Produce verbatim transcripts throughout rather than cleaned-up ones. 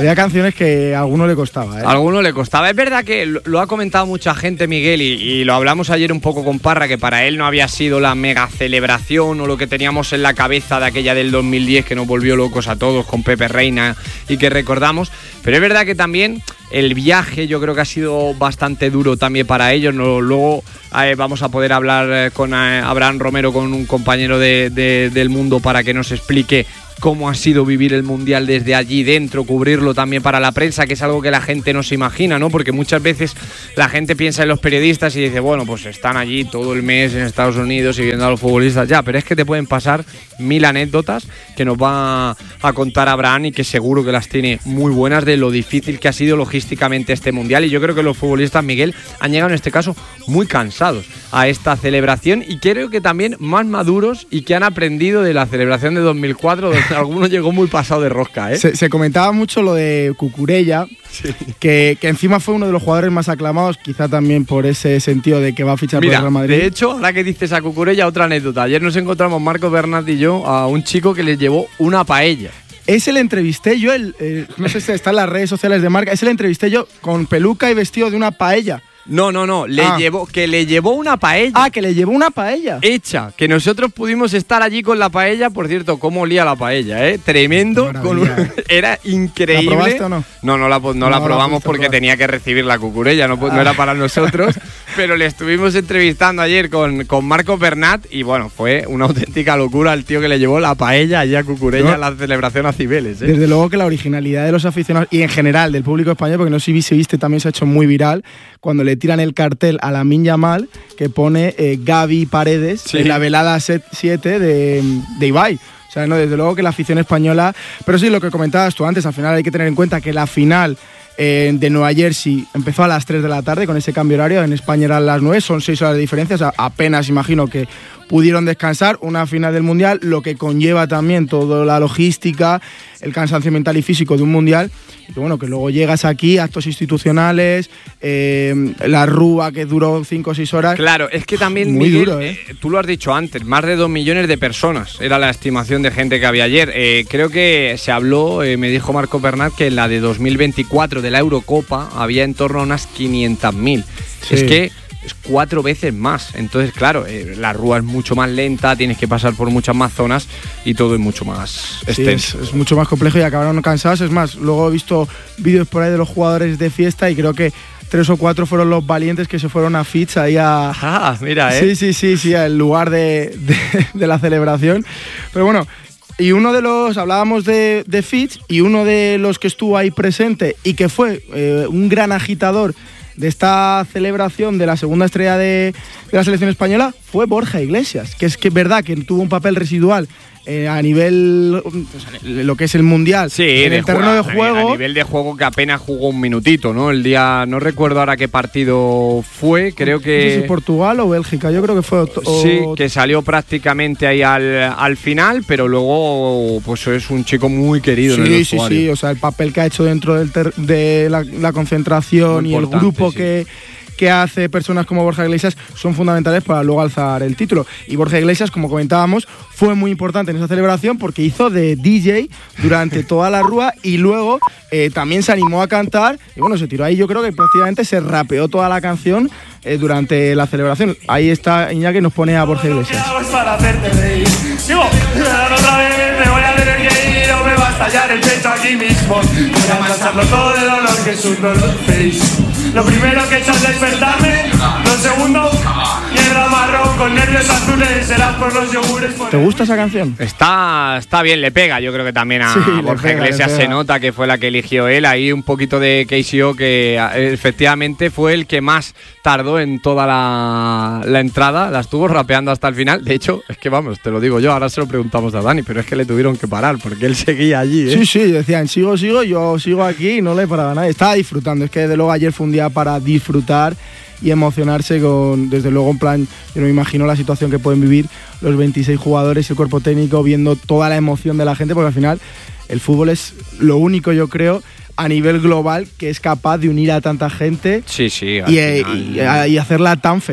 Había canciones que a alguno le costaba, ¿eh? A alguno le costaba. Es verdad que lo, lo ha comentado mucha gente, Miguel, y, y lo hablamos ayer un poco con Parra, que para él no había sido la mega celebración o lo que teníamos en la cabeza de aquella del dos mil diez que nos volvió locos a todos con Pepe Reina y que recordamos. Pero es verdad que también el viaje yo creo que ha sido bastante duro también para ellos. No, luego eh, vamos a poder hablar eh, con eh, Abraham Romero, con un compañero de, de, del Mundo, para que nos explique cómo ha sido vivir el Mundial desde allí dentro, cubrirlo también para la prensa, que es algo que la gente no se imagina, ¿no? Porque muchas veces la gente piensa en los periodistas y dice, bueno, pues están allí todo el mes en Estados Unidos y viendo a los futbolistas, ya, pero es que te pueden pasar mil anécdotas que nos va a contar Abraham y que seguro que las tiene muy buenas de lo difícil que ha sido logísticamente este Mundial. Y yo creo que los futbolistas, Miguel, han llegado en este caso muy cansados a esta celebración y creo que también más maduros y que han aprendido de la celebración de dos mil cuatro, donde alguno llegó muy pasado de rosca, ¿eh? Se, se comentaba mucho lo de Cucurella, sí. que, que encima fue uno de los jugadores más aclamados, quizá también por ese sentido de que va a fichar Mira, por el Real Madrid. De hecho, ahora que dices a Cucurella, otra anécdota. Ayer nos encontramos, Marcos Bernat y yo, a un chico que le llevó una paella. Ese le entrevisté yo, el, el, no sé si está en las redes sociales de marca, ese le entrevisté yo con peluca y vestido de una paella. No, no, no, le ah. llevó, que le llevó una paella. Ah, que le llevó una paella. Hecha, que nosotros pudimos estar allí con la paella. Por cierto, cómo olía la paella, ¿eh? Tremendo. Con un, era increíble. ¿La probaste o no? No, no la, no no la probamos la porque tenía que recibir la Cucurella, no, ah. no era para nosotros. Pero le estuvimos entrevistando ayer con, con Marcos Bernat y bueno, fue una auténtica locura el tío que le llevó la paella allá a Cucurella, no. a la celebración a Cibeles, ¿eh? Desde luego que la originalidad de los aficionados y en general del público español, porque no sé si viste, también se ha hecho muy viral, cuando le tiran el cartel a Lamine Yamal que pone eh, Gavi Paredes, sí. en la velada siete de, de Ibai. O sea, no, desde luego que la afición española... Pero sí, lo que comentabas tú antes, al final hay que tener en cuenta que la final eh, de Nueva Jersey empezó a las tres de la tarde con ese cambio horario, en España eran las nueve, son seis horas de diferencia, o sea, apenas imagino que pudieron descansar, una final del Mundial, lo que conlleva también toda la logística, el cansancio mental y físico de un Mundial, y que bueno, que luego llegas aquí, actos institucionales, eh, la Rúa que duró cinco o seis horas. Claro, es que también, muy Miguel, duro, ¿eh? eh, tú lo has dicho antes, más de dos millones de personas era la estimación de gente que había ayer. Eh, creo que se habló, eh, me dijo Marco Bernat, que en la de dos mil veinticuatro de la Eurocopa había en torno a unas quinientas mil. Sí. Es que es cuatro veces más. Entonces, claro, eh, la Rúa es mucho más lenta, tienes que pasar por muchas más zonas y todo es mucho más extenso. Sí, es, es mucho más complejo y acabaron cansados. Es más, luego he visto vídeos por ahí de los jugadores de fiesta y creo que tres o cuatro fueron los valientes que se fueron a Fitch ahí a... Ah, mira, Sí, eh. sí, sí, sí, al lugar de, de, de la celebración. Pero bueno... Y uno de los, hablábamos de, de Fitch, y uno de los que estuvo ahí presente y que fue eh, un gran agitador de esta celebración de la segunda estrella de, de la selección española fue Borja Iglesias, que es que es verdad que tuvo un papel residual eh, a nivel, pues, lo que es el Mundial, sí, en de el terreno juego, de juego. A nivel de juego que apenas jugó un minutito, ¿no? El día, no recuerdo ahora qué partido fue, creo que... No sé si Portugal o Bélgica, yo creo que fue... O, sí, que salió prácticamente ahí al, al final, pero luego pues es un chico muy querido sí, en el Sí, vestuario. sí, o sea, el papel que ha hecho dentro del ter- de la, la concentración y el grupo sí. que... que hace personas como Borja Iglesias son fundamentales para luego alzar el título. Y Borja Iglesias, como comentábamos, fue muy importante en esa celebración porque hizo de D J durante toda la Rúa y luego eh, también se animó a cantar y bueno, se tiró ahí, yo creo que prácticamente se rapeó toda la canción eh, durante la celebración. Ahí está Iñaki, nos pone a Borja Iglesias. Para hacerte reír. Sigo, otra vez me voy a tener que ir o me va a estallar el pecho aquí mismo. Voy a mancharlo todo de dolor que es un dolor face. Lo primero que he hecho es despertarme, lo segundo, mierda marrón con nervios azules, serás por los yogures. Por ¿Te gusta esa canción? Está, está bien, le pega, yo creo que también a sí, Borja pega, Iglesias se nota que fue la que eligió él, ahí un poquito de K C O que efectivamente fue el que más tardó en toda la, la entrada, la estuvo rapeando hasta el final, de hecho, es que vamos, te lo digo yo, ahora se lo preguntamos a Dani, pero es que le tuvieron que parar porque él seguía allí, ¿eh? Sí, sí, decían, sigo, sigo, yo sigo aquí y no le paraba nadie, estaba disfrutando, es que desde luego ayer fue un día para disfrutar y emocionarse con, desde luego, en plan, yo no me imagino la situación que pueden vivir los veintiséis jugadores y el cuerpo técnico viendo toda la emoción de la gente, porque al final el fútbol es lo único, yo creo, a nivel global que es capaz de unir a tanta gente sí, sí, y, y, y hacerla tan feliz.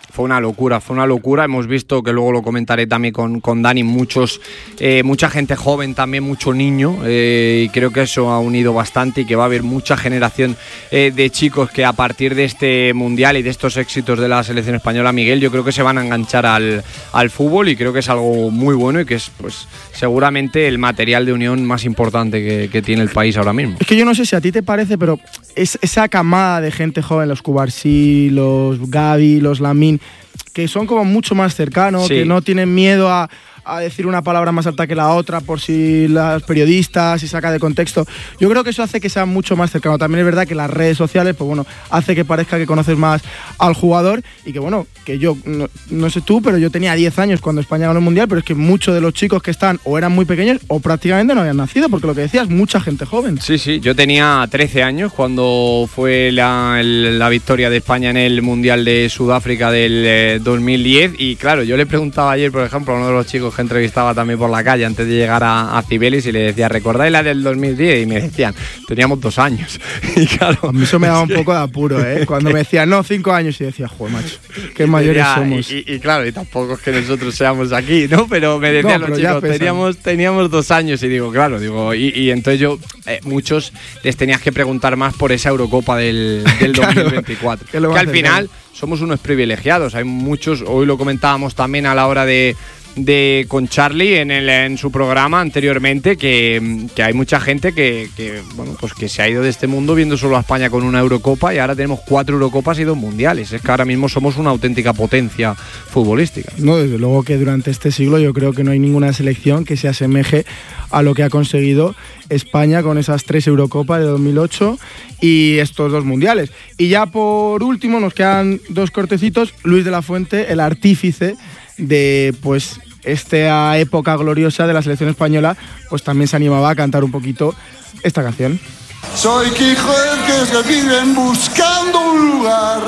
fue una locura, fue una locura. Hemos visto, que luego lo comentaré también con, con Dani, muchos, eh, mucha gente joven también, mucho niño, eh, y creo que eso ha unido bastante y que va a haber mucha generación eh, de chicos que a partir de este Mundial y de estos éxitos de la selección española, Miguel, yo creo que se van a enganchar al, al fútbol, y creo que es algo muy bueno y que es pues seguramente el material de unión más importante que, que tiene el país ahora mismo. Es que yo no sé si a ti te parece, pero es, esa camada de gente joven, los Cubarsí, los Gavi, los Lamine, que son como mucho más cercanos, sí. que no tienen miedo a, a decir una palabra más alta que la otra por si los periodistas, si saca de contexto. Yo creo que eso hace que sea mucho más cercano. También es verdad que las redes sociales, pues bueno, hace que parezca que conoces más al jugador, y que bueno, que yo, no, no sé tú, pero yo tenía diez años cuando España ganó el Mundial, pero es que muchos de los chicos que están o eran muy pequeños o prácticamente no habían nacido, porque lo que decías, mucha gente joven. Sí, sí, yo tenía trece años cuando fue la, el, la victoria de España en el Mundial de Sudáfrica del eh, dos mil diez, y claro, yo le preguntaba ayer, por ejemplo, a uno de los chicos que entrevistaba también por la calle antes de llegar a, a Cibeles, y le decía, ¿recordáis la del dos mil diez? Y me decían, teníamos dos años. Y claro, a mí eso me daba un poco de apuro, ¿eh? Cuando me decían, no, cinco años, y decía, joder, macho, qué mayores decía, somos. Y, y, y claro, y tampoco es que nosotros seamos aquí, ¿no? Pero me decían no, los chicos, teníamos, teníamos dos años, y digo, claro, digo, y, y entonces yo, eh, muchos les tenías que preguntar más por esa Eurocopa del, del claro, dos mil veinticuatro. Que, que al final bien. Somos unos privilegiados, hay muchos, hoy lo comentábamos también a la hora de de con Charlie en, el, en su programa anteriormente, que, que hay mucha gente que, que bueno pues que se ha ido de este mundo viendo solo a España con una Eurocopa, y ahora tenemos cuatro Eurocopas y dos mundiales. Es que ahora mismo somos una auténtica potencia futbolística. No, desde luego que durante este siglo yo creo que no hay ninguna selección que se asemeje a lo que ha conseguido España con esas tres Eurocopas de dos mil ocho y estos dos mundiales. Y ya por último nos quedan dos cortecitos. Luis de la Fuente, el artífice de pues esta época gloriosa de la selección española, pues también se animaba a cantar un poquito esta canción. Soy Quijote que viven buscando un lugar,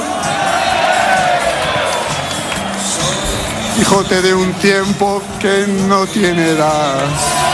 Quijote de un tiempo que no tiene edad,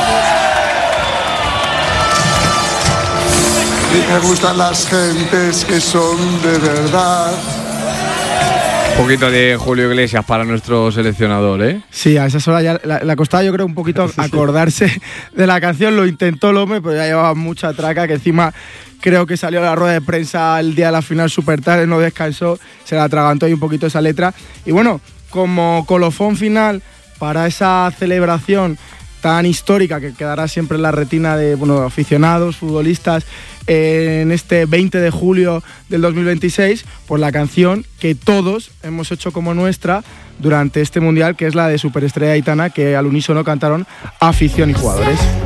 y me gustan las gentes que son de verdad. Un poquito de Julio Iglesias para nuestro seleccionador, ¿eh? Sí, a esas horas ya le costaba, yo creo, un poquito acordarse de la canción. Lo intentó López, pero ya llevaba mucha traca, que encima creo que salió a la rueda de prensa el día de la final súper tarde, no descansó, se la atragantó ahí un poquito esa letra. Y bueno, como colofón final para esa celebración tan histórica que quedará siempre en la retina de bueno, aficionados, futbolistas, eh, en este veinte de julio del dos mil veintiséis, pues la canción que todos hemos hecho como nuestra durante este Mundial, que es la de Superestrella Aitana, que al unísono cantaron afición y jugadores.